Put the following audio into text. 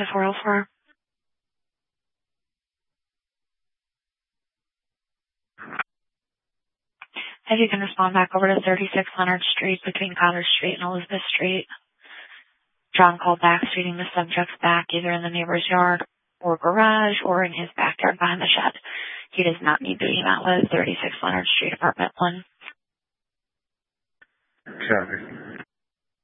to 404. If you can respond back over to 36 Leonard Street between Cottage Street and Elizabeth Street. John called back stating the subject's back either in the neighbor's yard or garage or in his backyard behind the shed. He does not need to be met with 36 Leonard Street, apartment 1. Copy.